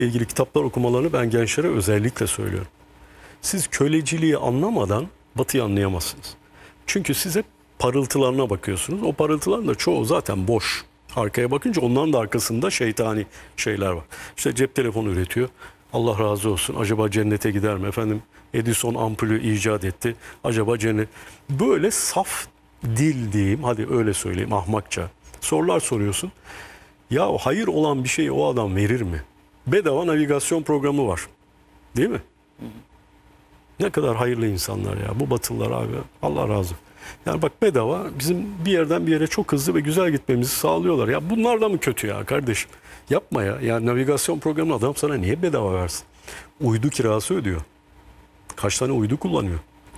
ilgili kitaplar okumalarını ben gençlere özellikle söylüyorum. Siz köleciliği anlamadan Batı'yı anlayamazsınız. Çünkü siz hep parıltılarına bakıyorsunuz. O parıltıların da çoğu zaten boş. Arkaya bakınca onların da arkasında şeytani şeyler var. İşte cep telefonu üretiyor. Allah razı olsun. Acaba cennete gider mi? Efendim Edison ampulü icat etti. Acaba cennet... Böyle saf dil diyeyim. Hadi öyle söyleyeyim ahmakça. Sorular soruyorsun. Ya hayır olan bir şeyi o adam verir mi? Bedava navigasyon programı var. Değil mi? Ne kadar hayırlı insanlar ya. Bu Batılılar abi. Allah razı olsun. Yani bak bedava bizim bir yerden bir yere çok hızlı ve güzel gitmemizi sağlıyorlar. Ya bunlar da mı kötü ya kardeşim? Yapma ya. Ya navigasyon programı adam sana niye bedava versin? Uydu kirası ödüyor. Kaç tane uydu kullanıyor?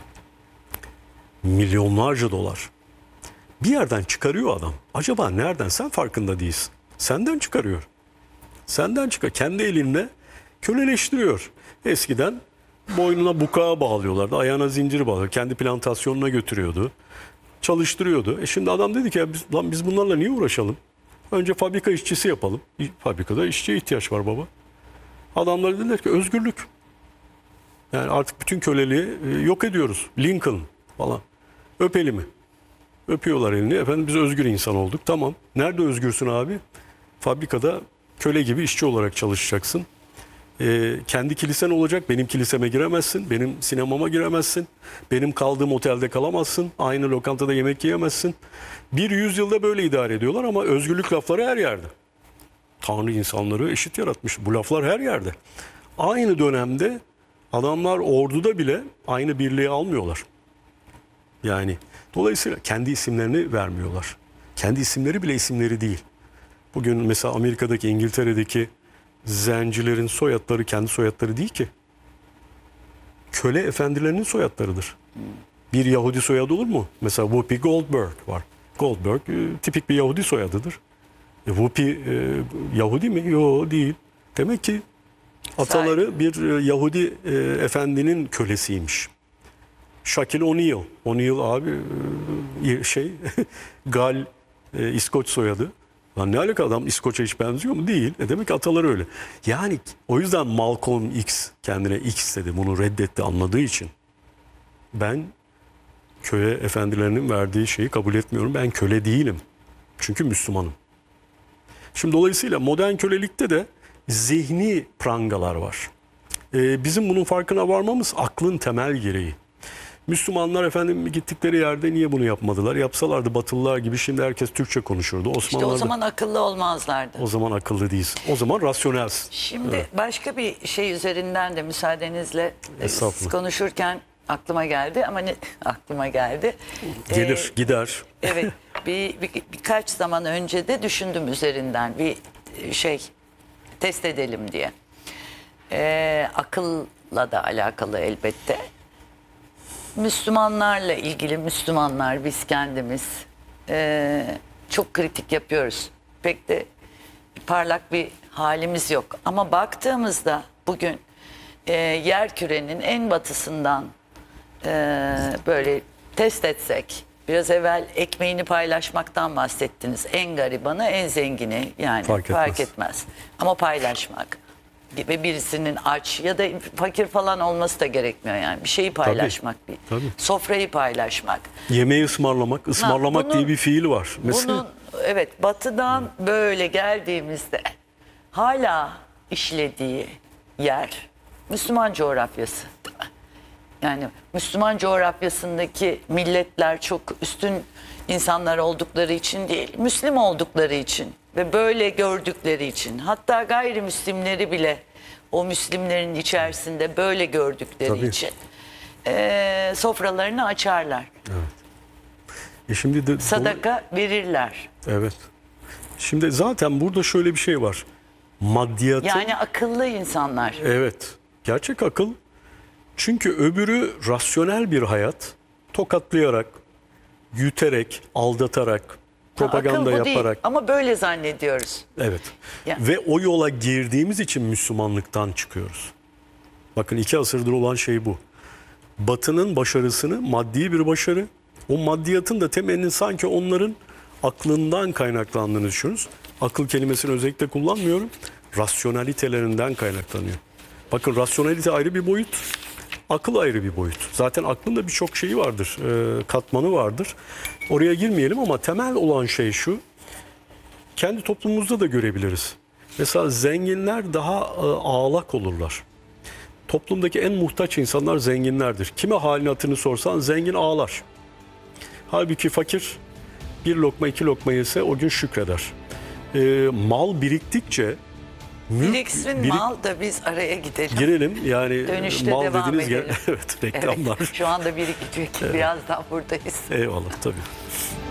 Milyonlarca dolar. Bir yerden çıkarıyor adam. Acaba nereden? Sen farkında değilsin. Senden çıkarıyor. Senden çıkar. Kendi elinle köleleştiriyor. Eskiden boynuna bukağa bağlıyorlardı. Ayağına zincir bağlıyordu. Kendi plantasyonuna götürüyordu. Çalıştırıyordu. Şimdi adam dedi ki ya biz bunlarla niye uğraşalım? Önce fabrika işçisi yapalım. Fabrikada işçiye ihtiyaç var baba. Adamlar dediler ki özgürlük. Yani artık bütün köleliği yok ediyoruz. Lincoln falan. Öp elimi. Öpüyorlar elini. Efendim biz özgür insan olduk. Tamam. Nerede özgürsün abi? Fabrikada köle gibi işçi olarak çalışacaksın. Kendi kilisen olacak. Benim kiliseme giremezsin. Benim sinemama giremezsin. Benim kaldığım otelde kalamazsın. Aynı lokantada yemek yiyemezsin. Bir yüzyılda böyle idare ediyorlar ama özgürlük lafları her yerde. Tanrı insanları eşit yaratmış. Bu laflar her yerde. Aynı dönemde adamlar orduda bile aynı birliği almıyorlar. Yani dolayısıyla kendi isimlerini vermiyorlar. Kendi isimleri bile isimleri değil. Bugün mesela Amerika'daki, İngiltere'deki zencilerin soyadları kendi soyadları değil ki. Köle efendilerinin soyadlarıdır. Bir Yahudi soyadı olur mu? Mesela Whoopi Goldberg var. Goldberg tipik bir Yahudi soyadıdır. Whoopi Yahudi mi? Yok değil. Demek ki ataları bir Yahudi efendinin kölesiymiş. Shaquille O'Neal. O'Neal abi Gal İskoç soyadı. Lan ne alaka adam İskoç'a hiç benziyor mu? Değil. Demek ki ataları öyle. Yani o yüzden Malcolm X kendine X dedi. Bunu reddetti anladığı için. Ben köle efendilerinin verdiği şeyi kabul etmiyorum. Ben köle değilim. Çünkü Müslümanım. Şimdi dolayısıyla modern kölelikte de zihni prangalar var. Bizim bunun farkına varmamız aklın temel gereği. Müslümanlar efendim gittikleri yerde niye bunu yapmadılar? Yapsalardı Batılılar gibi şimdi herkes Türkçe konuşurdu. İşte o zaman akıllı olmazlardı. O zaman akıllı değilsin. O zaman rasyonelsin. Şimdi Evet. başka bir şey üzerinden de müsaadenizle siz konuşurken aklıma geldi ama aklıma geldi. Gelir, gider. Evet, birkaç zaman önce de düşündüm üzerinden bir şey test edelim diye. Akılla da alakalı elbette. Müslümanlarla ilgili Müslümanlar biz kendimiz çok kritik yapıyoruz. Pek de parlak bir halimiz yok. Ama baktığımızda bugün yerkürenin en batısından böyle test etsek, biraz evvel ekmeğini paylaşmaktan bahsettiniz. En garibanı, en zengini yani fark etmez. Ama paylaşmak ve birisinin aç ya da fakir falan olması da gerekmiyor yani. Bir şeyi paylaşmak, Tabii. Sofrayı paylaşmak. Yemeği ısmarlamak diye bir fiil var. Mesela Bunun evet batıdan böyle geldiğimizde hala işlediği yer Müslüman coğrafyası. Yani Müslüman coğrafyasındaki milletler çok üstün insanlar oldukları için değil, Müslüm oldukları için ve böyle gördükleri için, hatta gayrimüslimleri bile o Müslümlerin içerisinde böyle gördükleri için sofralarını açarlar. Evet. Şimdi de Sadaka verirler. Evet. Şimdi zaten burada şöyle bir şey var. Maddiyatın... Yani akıllı insanlar. Evet. Gerçek akıl. Çünkü öbürü rasyonel bir hayat. Tokatlayarak, güterek, aldatarak, propaganda akıl bu yaparak. değil, ama böyle zannediyoruz. Evet. Ya. Ve o yola girdiğimiz için Müslümanlıktan çıkıyoruz. Bakın 2 asırdır olan şey bu. Batı'nın başarısını maddi bir başarı, o maddiyatın da temelinin sanki onların aklından kaynaklandığını düşünüyoruz. Akıl kelimesini özellikle kullanmıyorum. rasyonalitelerinden kaynaklanıyor. Bakın rasyonalite ayrı bir boyut, akıl ayrı bir boyut. Zaten aklın da birçok şeyi vardır, katmanı vardır. Oraya girmeyelim ama temel olan şey şu, kendi toplumumuzda da görebiliriz. Mesela zenginler daha ağlak olurlar. Toplumdaki en muhtaç insanlar zenginlerdir. Kime halini hatırını sorsan zengin ağlar. Halbuki fakir bir lokma iki lokma yese o gün şükreder. Mal biriktikçe Biriksin mal da biz araya gidelim. girelim yani Dönüşte mal devam dediğiniz edelim. evet reklamlar. Evet, şu anda bir iki birazdan buradayız. Eyvallah tabii.